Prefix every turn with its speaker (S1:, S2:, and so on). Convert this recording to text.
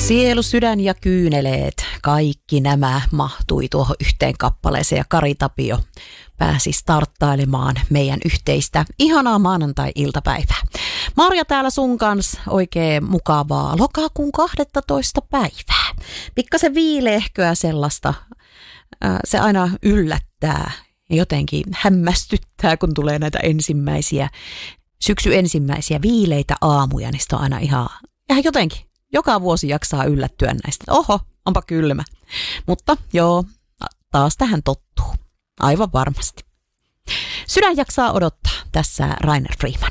S1: Sielu, sydän ja kyyneleet, kaikki nämä mahtui tuohon yhteen kappaleeseen ja Kari Tapio pääsi starttailemaan meidän yhteistä ihanaa maanantai-iltapäivää. Marja täällä sun kanssa, oikein mukavaa lokakuun 12. päivää. Pikkasen viileehköä sellaista, se aina yllättää ja jotenkin hämmästyttää, kun tulee näitä syksy ensimmäisiä viileitä aamuja, niin sitä on aina ihan jotenkin. Joka vuosi jaksaa yllättyä näistä. Oho, onpa kylmä. Mutta joo, taas tähän tottuu. Aivan varmasti. Sydän jaksaa odottaa. Tässä Rainer Freeman.